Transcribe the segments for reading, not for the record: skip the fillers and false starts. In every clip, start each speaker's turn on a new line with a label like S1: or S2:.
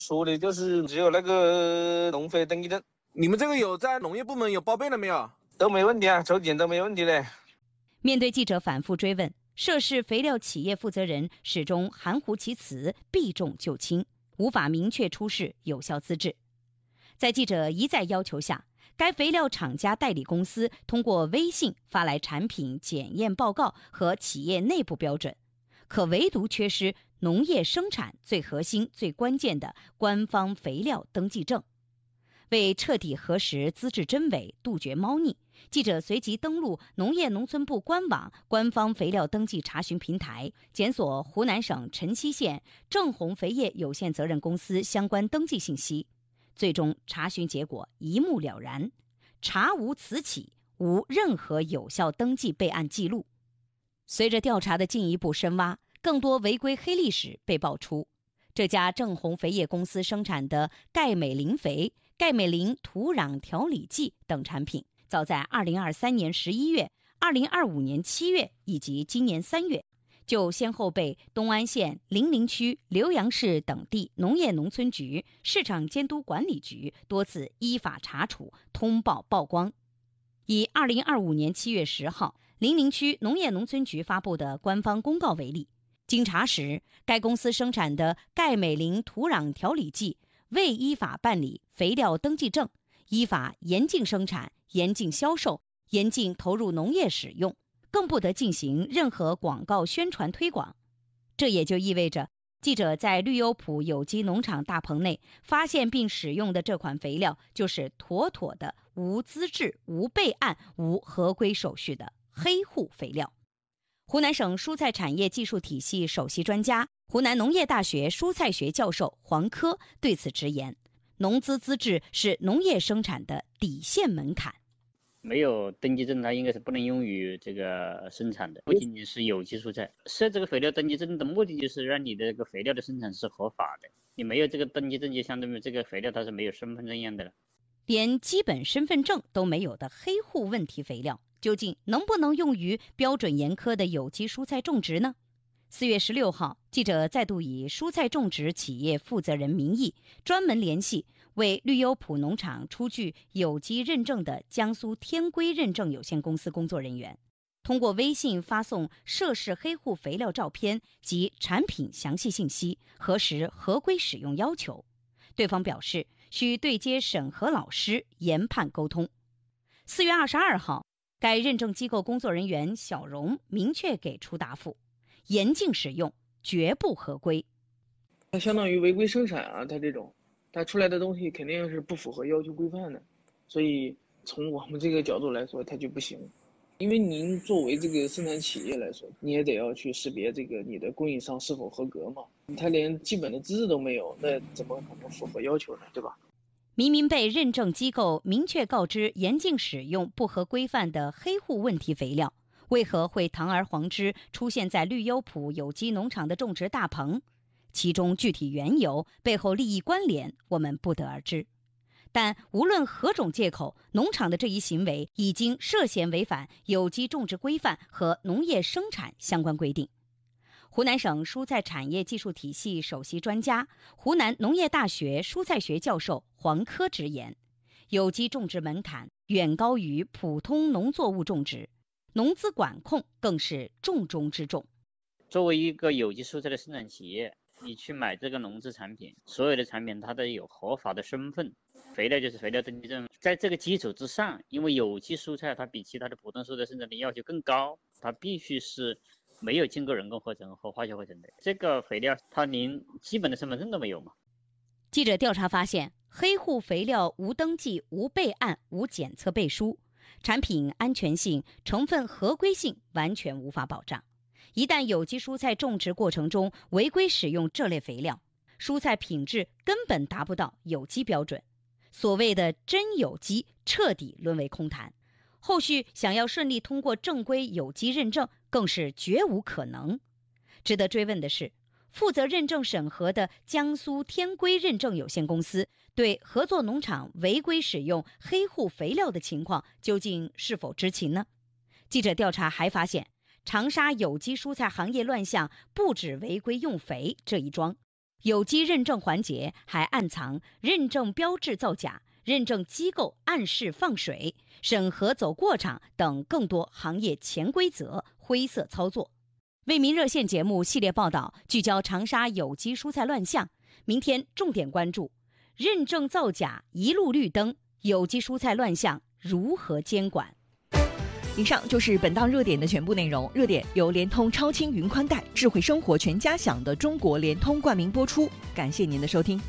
S1: 说的就是只有那个农肥登记证。
S2: 你们这个有在农业部门有报备了没有？
S1: 都没问题啊，抽检都没问题的。
S3: 面对记者反复追问，涉事肥料企业负责人始终含糊其辞，避重就轻，无法明确出示有效资质。在记者一再要求下，该肥料厂家代理公司通过微信发来产品检验报告和企业内部标准，可唯独缺失农业生产最核心、最关键的官方肥料登记证。为彻底核实资质真伪，杜绝猫腻，记者随即登录农业农村部官网官方肥料登记查询平台，检索湖南省辰溪县正红肥业有限责任公司相关登记信息。最终查询结果一目了然，查无此企，无任何有效登记备案记录。随着调查的进一步深挖，更多违规黑历史被爆出。这家正红肥业公司生产的钙镁磷肥、钙镁磷土壤调理剂等产品，早在2023年11月、2025年7月以及今年3月，就先后被东安县零陵区浏阳市等地农业农村局、市场监督管理局多次依法查处、通报曝光。以2025年7月10号零陵区农业农村局发布的官方公告为例，经查实，该公司生产的钙镁磷土壤调理剂未依法办理肥料登记证，依法严禁生产、严禁销售、严禁投入农业使用，更不得进行任何广告宣传推广。这也就意味着，记者在绿优普有机农场大棚内发现并使用的这款肥料，就是妥妥的无资质、无备案、无合规手续的黑户肥料。湖南省蔬菜产业技术体系首席专家、湖南农业大学蔬菜学教授黄科对此直言，农资资质是农业生产的底线门槛。
S4: 没有登记证，它应该是不能用于这个生产的，不仅仅是有机蔬菜。设这个肥料登记证的目的就是让你的这个肥料的生产是合法的，你没有这个登记证，就相当于这个肥料它是没有身份证一样的了。
S3: 连基本身份证都没有的黑户问题肥料，究竟能不能用于标准严苛的有机蔬菜种植呢？4月16号，记者再度以蔬菜种植企业负责人名义，专门联系为绿优普农场出具有机认证的江苏天归认证有限公司工作人员，通过微信发送涉事黑户肥料照片及产品详细信息，核实合规使用要求。对方表示需对接审核老师研判沟通。4月22号，该认证机构工作人员小荣明确给出答复：严禁使用，绝不合规。
S5: 它相当于违规生产啊，它出来的东西肯定是不符合要求规范的，所以从我们这个角度来说，它就不行。因为您作为这个生产企业来说，你也得要去识别这个你的供应商是否合格嘛。他连基本的资质都没有，那怎么可能符合要求呢？对吧？
S3: 明明被认证机构明确告知严禁使用不合规范的黑户问题肥料，为何会堂而皇之出现在绿优普有机农场的种植大棚？其中具体缘由、背后利益关联，我们不得而知。但无论何种借口，农场的这一行为已经涉嫌违反有机种植规范和农业生产相关规定。湖南省蔬菜产业技术体系首席专家、湖南农业大学蔬菜学教授黄科直言，有机种植门槛远高于普通农作物种植，农资管控更是重中之重。
S4: 作为一个有机蔬菜的生产企业，你去买这个农资产品，所有的产品它都有合法的身份，肥料就是肥料登记证。在这个基础之上，因为有机蔬菜它比其他的普通蔬菜生产的要求更高，它必须是没有经过人工合成和化学合成的。这个肥料它连基本的身份证都没有嘛。
S3: 记者调查发现，黑户肥料无登记、无备案、无检测背书，产品安全性、成分合规性完全无法保障。一旦有机蔬菜种植过程中违规使用这类肥料，蔬菜品质根本达不到有机标准，所谓的真有机彻底沦为空谈。后续想要顺利通过正规有机认证，更是绝无可能。值得追问的是，负责认证审核的江苏天归认证有限公司对合作农场违规使用黑户肥料的情况究竟是否知情呢？记者调查还发现，长沙有机蔬菜行业乱象不止违规用肥这一桩， 有机认证环节还暗藏认证标志造假、认证机构暗示放水、审核走过场等更多行业潜规则、灰色操作。为民热线节目系列报道聚焦长沙有机蔬菜乱象，明天重点关注认证造假一路绿灯，有机蔬菜乱象如何监管？
S6: 以上就是本档热点的全部内容。热点由联通超轻云宽带、智慧生活全家享的中国联通冠名播出，感谢您的收听。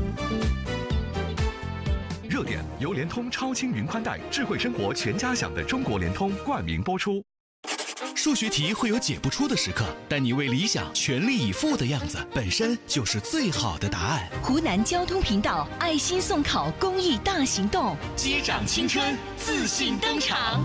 S7: 热点由联通超轻云宽带、智慧生活全家享的中国联通冠名播出。
S8: 数学题会有解不出的时刻，但你为理想全力以赴的样子，本身就是最好的答案。
S6: 湖南交通频道爱心送考公益大行动，
S8: 接掌青春，自信登场。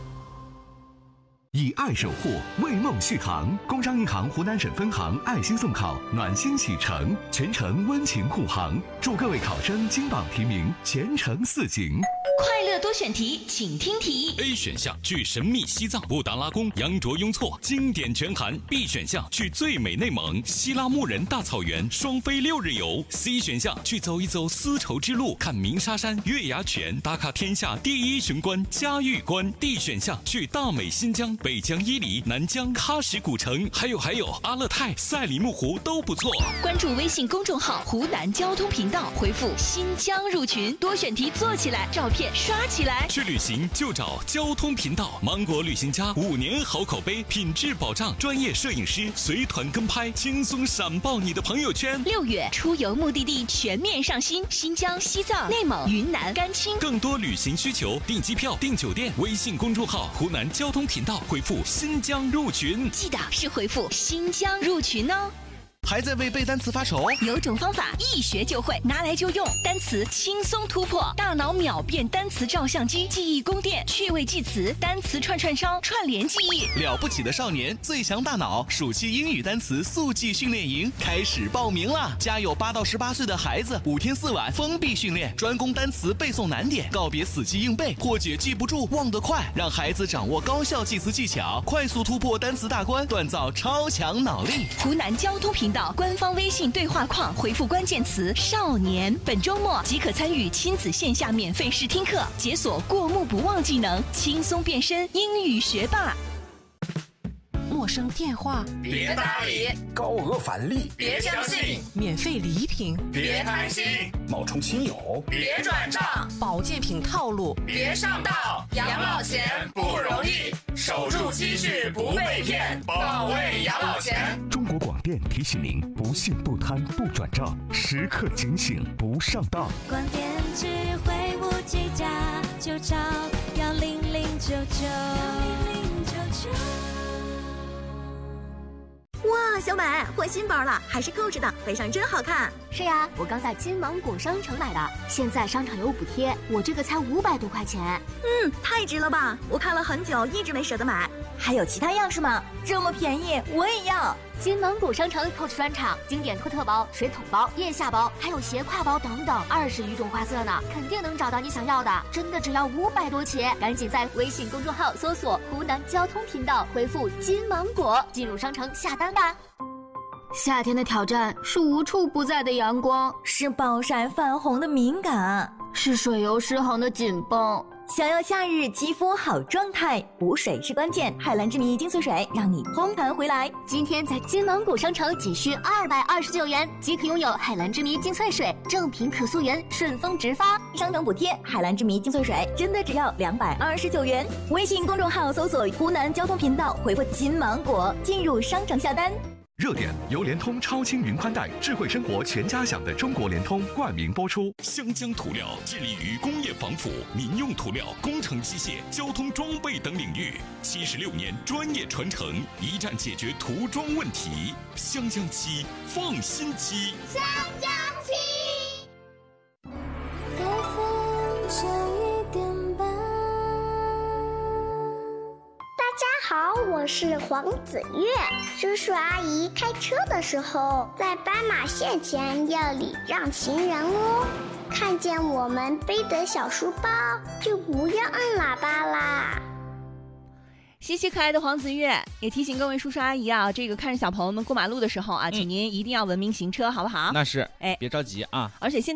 S7: 以爱守护，为梦续航。工商银行湖南省分行爱心送考，暖心启程，全程温情护航，祝各位考生金榜题名，前程似锦。
S6: 快乐多选题，请听题。
S8: A 选项去神秘西藏布达拉宫，羊卓雍措，经典全含。 B 选项去最美内蒙希拉木仁大草原，双飞6日游。 C 选项去走一走丝绸之路，看鸣沙山、月牙泉，打卡天下第一雄关嘉峪关。 D 选项去大美新疆、北疆伊犁、南疆喀什古城，还有阿勒泰、赛里木湖都不错。
S6: 关注微信公众号湖南交通频道，回复新疆入群，多选题做起来，照片刷起来。
S8: 去旅行就找交通频道，芒果旅行家5年好口碑，品质保障，专业摄影师随团跟拍，轻松闪爆你的朋友圈。
S6: 6月出游目的地全面上新，新疆、西藏、内蒙、云南、甘青。
S8: 更多旅行需求，订机票、订酒店，微信公众号湖南交通频道回复新疆入群，
S6: 记得是回复新疆入群哦。
S8: 还在为背单词发愁？
S6: 有种方法一学就会，拿来就用，单词轻松突破，大脑秒变单词照相机，记忆宫殿，趣味记词，单词串烧，串联记忆。
S8: 了不起的少年，最强大脑，暑期英语单词速记训练营开始报名啦！家有8到18岁的孩子，5天4晚封闭训练，专攻单词背诵难点，告别死记硬背，破解记不住忘得快，让孩子掌握高效记词技巧，快速突破单词大关，锻造超强脑力。
S6: 湖南交通频道官方微信对话框回复关键词少年，本周末即可参与亲子线下免费试听课，解锁过目不忘技能，轻松变身英语学霸。陌生电话
S9: 别搭理，
S10: 高额返利
S9: 别相信，
S6: 免费礼品
S9: 别贪心，
S10: 冒充亲友
S9: 别转账，
S6: 保健品套路
S9: 别上当。养老钱不容易，守住积蓄不被骗，保卫养老钱。
S7: 中国广电提醒您：不信不贪不转账，时刻警醒不上当。
S11: 广电智慧无计价，就找10099。
S12: 哇，小美换新包了，还是购置的，背上真好看。
S13: 是呀，我刚在金芒果商城买的，现在商场有补贴，我这个才500多块钱。
S12: 太值了吧！我看了很久，一直没舍得买。还有其他样式吗？这么便宜，我也要。
S13: 金芒果商城 Coach 专场，经典托特包、水桶包、腋下包，还有斜挎包等等，20余种花色呢，肯定能找到你想要的。真的只要500多起，赶紧在微信公众号搜索湖南交通频道，回复金芒果，进入商城下单吧。夏天的挑战是无处不在的阳光，
S12: 是暴晒泛红的敏感，
S13: 是水油失衡的紧绷。
S12: 想要夏日肌肤好状态，补水是关键。海蓝之谜精粹水让你烘弹回来。
S13: 今天在金芒果商城仅需229元即可拥有海蓝之谜精粹水，正品可溯源，顺丰直发。
S12: 商城补贴，海蓝之谜精粹水真的只要229元。微信公众号搜索湖南交通频道，回复金芒果，进入商城下单。
S7: 热点由联通超轻云宽带、智慧生活全家享的中国联通冠名播出。
S8: 湘江涂料致力于工业防腐、民用涂料、工程机械、交通装备等领域，76年专业传承，一站解决涂装问题。湘江漆，放心漆。
S11: 湘江漆。
S14: 大家好，我是黄子月。叔叔阿姨开车的时候，在斑马线前要礼让行人哦。看见我们背的小书包，就不要按喇叭啦。
S15: 稀奇可爱的黄子悦也提醒各位叔叔阿姨啊，这个看着小朋友们过马路的时候啊，请您一定要文明行车，好不好？
S16: 那是，别着急啊。
S15: 而且现